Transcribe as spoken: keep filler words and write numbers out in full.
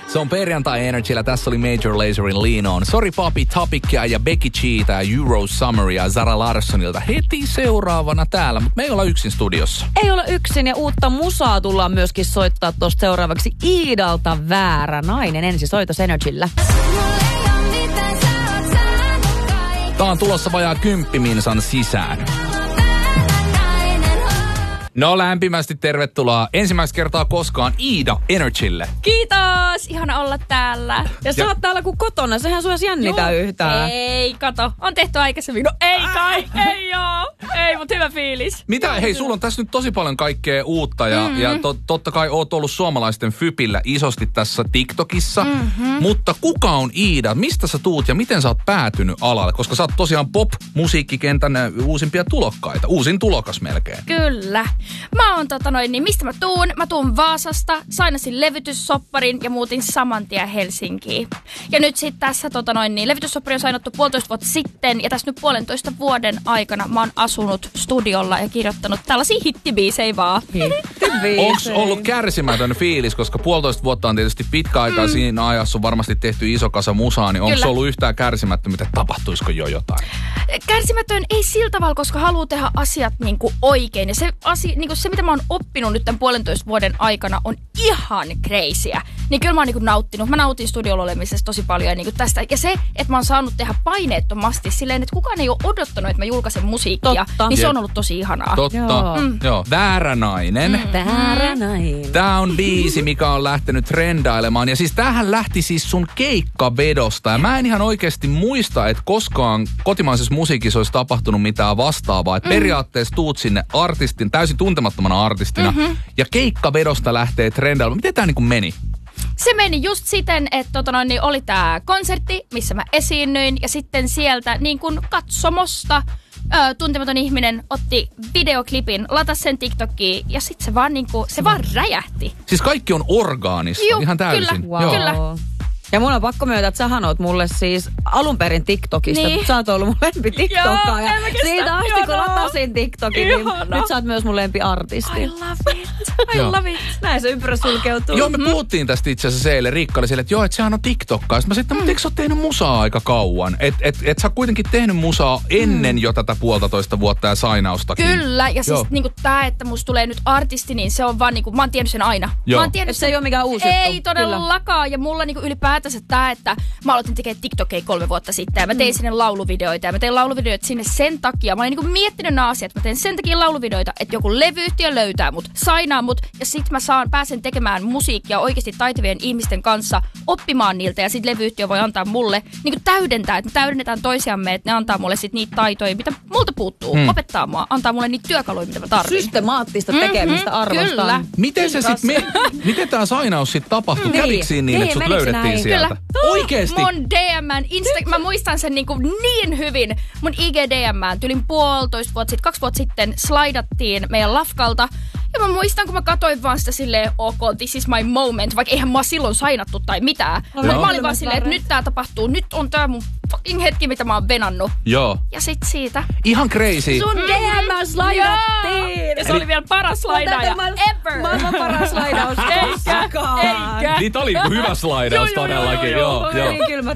Se on perjantai Energyllä. Tässä oli Major Lazerin Lean On. Sorry Papi Topicia ja Becky G:tä ja Euro Summeria Zara Larssonilta heti seuraavana täällä. Mutta me ei olla yksin studiossa. Ei olla yksin ja uutta musaa tullaan myöskin soittaa tuosta seuraavaksi Iidalta Väärä nainen. Ensi soitos Energyllä. Tää on tulossa vajaa kymppiminsan sisään. No lämpimästi tervetuloa ensimmäistä kertaa koskaan Iida Energylle. Kiitos! Ihana olla täällä. Ja sä oot täällä kuin kotona, sehän sua jännitä yhtään. Ei, kato. On tehty aikaisemmin. No ei kai, ei oo. Ei, mut hyvä fiilis. Mitä? Hei, sulla on tässä nyt tosi paljon kaikkea uutta ja, mm-hmm. ja to, totta kai oot ollut suomalaisten fypillä isosti tässä TikTokissa. Mm-hmm. Mutta kuka on Iida? Mistä sä tuut ja miten sä oot päätynyt alalle? Koska sä oot tosiaan pop-musiikkikentän uusimpia tulokkaita. Uusin tulokas melkein. Kyllä. Mä oon tota noin, niin mistä mä tuun? Mä tuun Vaasasta, sainasin levytyssopparin ja muutin saman tien Helsinkiin. Ja nyt sit tässä tota noin, niin levytyssoppari on sainattu puolitoista vuotta sitten ja tässä nyt puolentoista vuoden aikana mä oon asunut studiolla ja kirjoittanut tällaisia hittibiisejä vaan. Onks ollut kärsimätön fiilis, koska puolitoista vuotta on tietysti pitkä aikaa mm. siinä ajassa on varmasti tehty iso kasa musaa, niin onko ollut yhtään kärsimättömyyttä, että tapahtuisiko jo jotain? Kärsimätön ei sillä tavalla, koska haluaa tehdä asiat niinku oikein. Ja se, asia, niinku se, mitä mä oon oppinut nyt tämän puolentoista vuoden aikana, on ihan crazyä. Niin kyllä mä oon niinku nauttinut. Mä nautin studiolla olemisesta tosi paljon ja niinku tästä. Ja se, että mä oon saanut tehdä paineettomasti silleen, että kukaan ei ole odottanut, että mä julkaisen musiikkia. Totta. Niin se on ollut tosi ihanaa. Totta. Joo. Mm. Joo. Väärä nainen. Mm. Väärä nainen. Tää on biisi, mikä on lähtenyt trendailemaan. Ja siis tämähän lähti siis sun keikkavedosta. Ja mä en ihan oikeasti muista, että koskaan kotimaisessa musiikissa olisi tapahtunut mitään vastaavaa. Että mm. periaatteessa tuut sinne artistin, täysin tuntemattomana artistina. Mm-hmm. Ja keikkavedosta lähtee trendailemaan. Miten tää niinku meni? Se meni just siten, että tota noin, niin oli tää konsertti, missä mä esiinnyin. Ja sitten sieltä niin kun katsomosta ö, tuntematon ihminen otti videoklipin, latasi sen TikTokiin ja sitten se vaan niinku, se vaan räjähti. Siis kaikki on orgaanista, Juh, ihan täysin. Kyllä, wow. kyllä. Ja mun on pakko myöntää, että sä oot mulle siis alun perin TikTokista. Niin. Sä oot ollut mun lempi TikTokkaa. Ja siitä asti kun latasin TikTokin, niin nyt sä oot myös mun lempi artisti. I love it. I love it. Näin se ympyrä sulkeutuu. Joo, me puhuttiin tästä itse asiassa eilen. Riikka oli siellä, että joo, että sehän on TikTokkaa. Sitten mä sanoin, mutta eikö sä oot tehnyt musaa aika kauan? Että et, et sä oot kuitenkin tehnyt musaa ennen mm. jo tätä puolitoista vuotta ja sainaustakin. Kyllä, ja siis niinku tää, että musta tulee nyt artisti, niin se on vaan niinku, mä oon tiennyt sen aina. Joo. Mä oon tiennyt sen, se ei ole mikään uusi Ei juttu. todellakaan, kyllä. Ja mulla niinku ylipäätänsä tää, että mä aloitin tekemään TikTokia kolme vuotta sitten ja mä tein mm. sinne lauluvideoita ja mä tein lauluvideoita sinne sen takia. Mä olin niinku miettinyt nämä asiat, mä tein sen takia lauluvideoita, että joku levyyhtiö löytää mut, sainaa mut ja sit mä saan, pääsen tekemään musiikkia oikeasti taitavien ihmisten kanssa, oppimaan niiltä ja sit levyyhtiö voi antaa mulle niinku täydentää, että me täydennetään toisiamme, että ne antaa mulle sit niitä taitoja, mitä multa puuttuu, mm. opettaa mua, antaa mulle niitä työkaluja, mitä mä tarvitsen. Systemaattista tekemistä mm-hmm, arvostan. Kyllä. Miten se sit, me, miten tää sainaus sit tapahtui? Mm. Kävikö siinä niin, että sut löydettiin näin? Sieltä? Kyllä. Oikeesti? Mun D M:n, Insta- mä muistan sen niinku niin hyvin. Mun I G D M:ään tylin puolitoista vuotta sitten, kaksi vuotta sitten slaidattiin meidän lafkalta. Ja mä muistan, kun mä katsoin vaan sitä silleen, ok, this is my moment, vaikka eihän mä silloin sainattu tai mitään. No, mä olin vaan silleen, että nyt tää tapahtuu, nyt on tää mun fucking hetki, mitä mä oon venannut. Joo. Ja sit siitä. Ihan crazy. Sun D M slaidattiin. Ja se oli vielä paras slaidaaja ever. Maailman paras slaidaus. Eikä, eikä. Niitä oli hyvä slaidaus todellakin, joo. Niin kyllä mä